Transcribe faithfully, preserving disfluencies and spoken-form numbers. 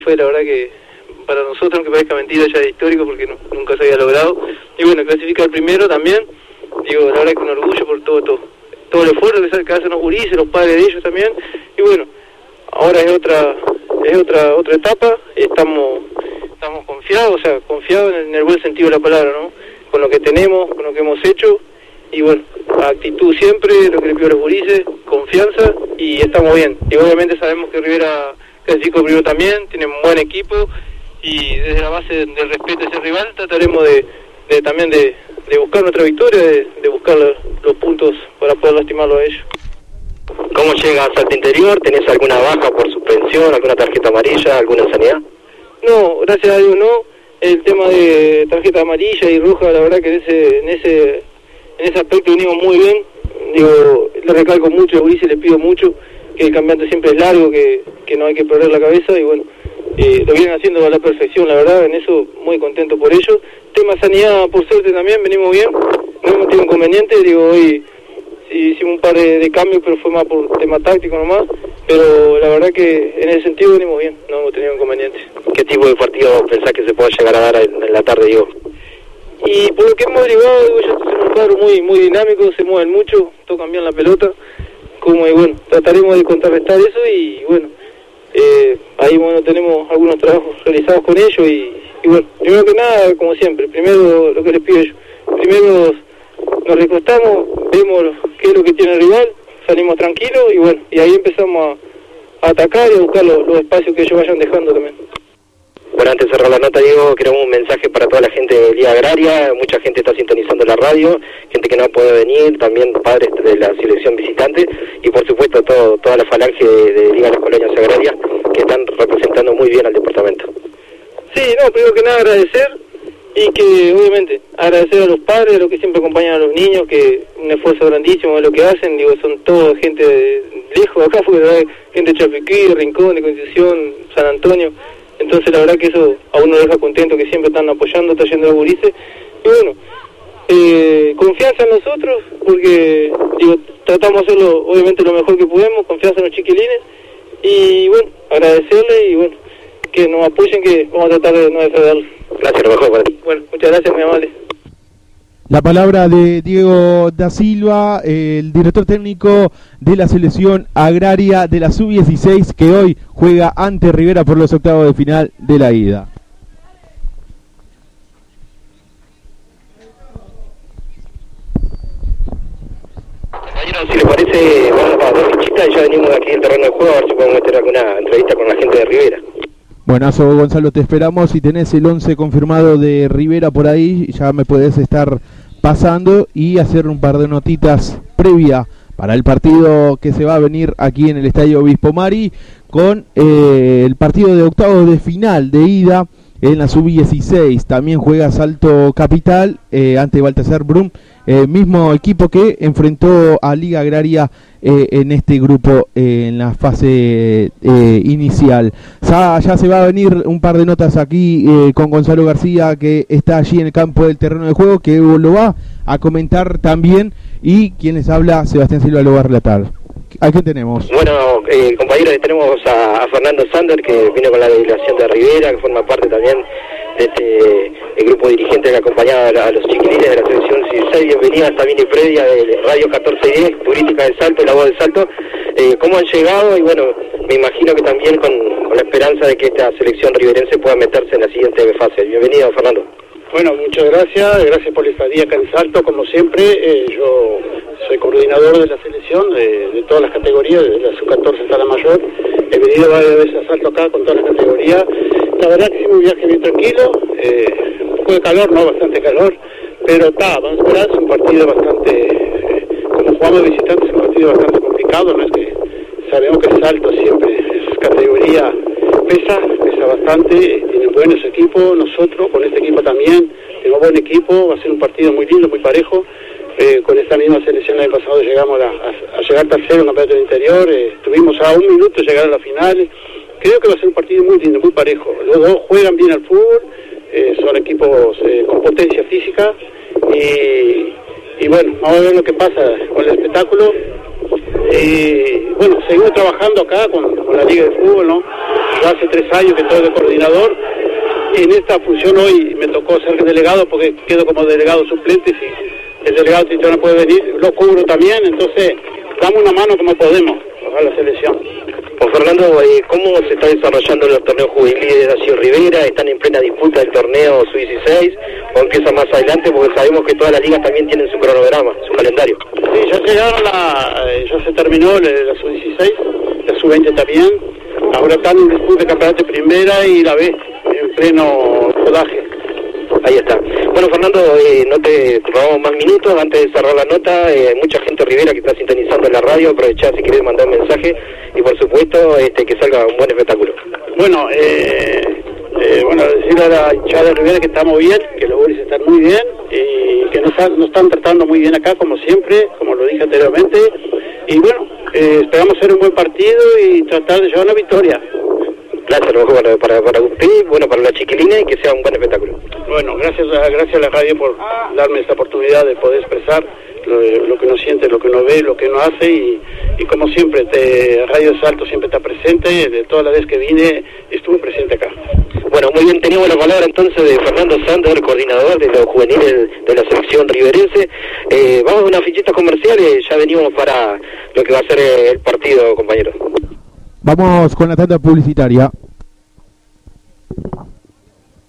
Fue la verdad que para nosotros, aunque parezca mentira, ya es histórico porque no, nunca se había logrado. Y bueno, clasificar primero también, digo, la verdad que un orgullo por todo, todo, todo el esfuerzo que, que hacen los gurises, los padres de ellos también. Y bueno, ahora es otra es otra otra etapa, y estamos estamos confiados, o sea, confiados en el, en el buen sentido de la palabra, ¿no? Con lo que tenemos, con lo que hemos hecho, y bueno, actitud siempre, lo que le pido a los gurises, confianza, y estamos bien. Y obviamente sabemos que Rivera clasificó primero también, tiene un buen equipo, y desde la base del respeto a ese rival trataremos de, de también de, de buscar nuestra victoria, de, de buscar los, los puntos para poder lastimarlo a ellos. ¿Cómo llegas al Salto Interior? ¿Tenés alguna baja por suspensión, alguna tarjeta amarilla, alguna insanidad? No, gracias a Dios no. El tema de tarjeta amarilla y roja, la verdad que en ese en ese en ese aspecto venimos muy bien. Digo, le recalco mucho, a Ulises le pido mucho, que el campeonato siempre es largo, que, que no hay que perder la cabeza, y bueno, eh, lo vienen haciendo a la perfección, la verdad, en eso muy contento por ellos. Tema sanidad, por suerte también, venimos bien, no hemos tenido inconvenientes, digo, hoy sí, hicimos un par de, de cambios, pero fue más por tema táctico nomás, pero la verdad que en ese sentido venimos bien, no hemos tenido inconvenientes. ¿Qué tipo de partido pensás que se puede llegar a dar en, en la tarde, digo? Y por lo que hemos derivado, digo, ya es un cuadro muy, muy dinámico, se mueven mucho, tocan bien la pelota, como y bueno, trataremos de contrarrestar eso, y bueno, eh, ahí bueno tenemos algunos trabajos realizados con ellos, y, y bueno, primero que nada, como siempre, primero lo que les pido yo, primero nos recostamos, vemos qué es lo que tiene el rival, salimos tranquilos, y bueno, y ahí empezamos a, a atacar y a buscar los, los espacios que ellos vayan dejando también. Bueno, antes de cerrar la nota, Diego, queremos un mensaje para toda la gente de Liga Agraria. Mucha gente está sintonizando la radio, gente que no puede venir, también padres de la selección visitante, y por supuesto todo, toda la falange de, de Liga de las Colonias Agrarias, que están representando muy bien al departamento. Sí, no, primero que nada agradecer, y que obviamente agradecer a los padres, a los que siempre acompañan a los niños, que un esfuerzo grandísimo de lo que hacen, digo, son todos gente de lejos de acá, porque ¿verdad? Gente de Chapiquí, de Rincón, de Constitución, San Antonio. Entonces la verdad que eso a uno le deja contento, que siempre están apoyando, trayendo a gurises. Y bueno, eh, confianza en nosotros, porque digo, tratamos de hacerlo obviamente lo mejor que podemos, confianza en los chiquilines, y bueno, agradecerles, y bueno, que nos apoyen, que vamos a tratar de no defraudarlos. Gracias, lo mejor para ti. Bueno, muchas gracias, muy amable. La palabra de Diego da Silva, el director técnico de la selección agraria de la sub dieciséis, que hoy juega ante Rivera por los octavos de final de la ida. Compañero, si le parece, vamos a dos fichitas y ya venimos aquí al terreno de juego a ver si podemos meter alguna entrevista con la gente de Rivera. Buenazo, Gonzalo, te esperamos. Si tenés el once confirmado de Rivera por ahí, ya me podés estar pasando y hacer un par de notitas previa para el partido que se va a venir aquí en el Estadio Obispo Mari, con eh, el partido de octavos de final de ida en la sub dieciséis. También juega Salto Capital eh, ante Baltasar Brum, eh, mismo equipo que enfrentó a Liga Agraria eh, en este grupo eh, en la fase eh, inicial. Ya, ya se va a venir un par de notas aquí eh, con Gonzalo García, que está allí en el campo del terreno de juego, que lo va a comentar también, y quien les habla, Sebastián Silva, lo va a relatar. ¿A quién tenemos? Bueno, eh, compañeros, tenemos a, a Fernando Sander, que vino con la delegación de Rivera, que forma parte también de este el grupo dirigente que acompañaba a, a los chiquilines de la selección dieciséis. Bienvenida a Sabina y Predia de Radio catorce diez, Turística del Salto, La Voz del Salto. Eh, ¿Cómo han llegado? Y bueno, me imagino que también con, con la esperanza de que esta selección riverense pueda meterse en la siguiente fase. Bienvenido, Fernando. Bueno, muchas gracias, gracias por la estadía acá en Salto, como siempre. Eh, yo soy coordinador de la selección de, de todas las categorías, desde la sub catorce hasta la mayor. He venido varias veces a Salto acá con todas las categorías. La verdad que hicimos un viaje bien tranquilo, eh, un poco de calor, no, bastante calor, pero está, vamos a esperar, es un partido bastante, eh, como jugamos visitantes, es un partido bastante complicado, no es que sabemos que Salto siempre es categoría, pesa, pesa bastante, tiene buenos equipos, nosotros con este equipo también, tenemos buen equipo, va a ser un partido muy lindo, muy parejo. Eh, con esta misma selección el año pasado llegamos a, a, a llegar tercero en el campeonato del interior, eh, estuvimos a un minuto de llegar a la final. Creo que va a ser un partido muy lindo, muy parejo. Los dos juegan bien al fútbol, eh, son equipos eh, con potencia física, y, y bueno, vamos a ver lo que pasa con el espectáculo. eh, bueno, seguimos trabajando acá con, con la Liga de Fútbol, ¿no? Yo hace tres años que estoy de coordinador, y en esta función hoy me tocó ser delegado porque quedo como delegado suplente, si el delegado titular no puede venir, lo cubro también, entonces damos una mano como podemos a la selección. Juan Fernando, eh, ¿cómo se está desarrollando los torneos juveniles de Nacio Rivera? ¿Están en plena disputa del torneo sub dieciséis o empieza más adelante? Porque sabemos que todas las ligas también tienen su cronograma, su calendario. Sí, ya llegaron, la, eh, ya se terminó la, la sub dieciséis, la sub veinte también, ahora están en disputa de campeonato de primera y la B, en pleno rodaje. Ahí está. Bueno, Fernando, eh, no te robamos más minutos antes de cerrar la nota. Eh, mucha gente Rivera que está sintonizando en la radio. Aprovechá si querés mandar un mensaje y, por supuesto, este, que salga un buen espectáculo. Bueno, eh, eh, bueno, decirle a la hinchada de Rivera que estamos bien, que los goles están muy bien y que nos, nos están tratando muy bien acá, como siempre, como lo dije anteriormente. Y bueno, eh, esperamos hacer un buen partido y tratar de llevar una victoria. Gracias, lo mejor para, para, para usted, bueno, para la chiquilina y que sea un buen espectáculo. Bueno, gracias a, gracias a la radio por darme esta oportunidad de poder expresar lo, lo que uno siente, lo que uno ve, lo que uno hace y, y como siempre, te, Radio Salto siempre está presente, de todas las veces que vine estuve presente acá. Bueno, muy bien, teníamos la palabra entonces de Fernando Sander, coordinador de los juveniles de la selección riverense. Eh, vamos a una fichita comercial y ya venimos para lo que va a ser el partido, compañeros. Vamos con la tanda publicitaria.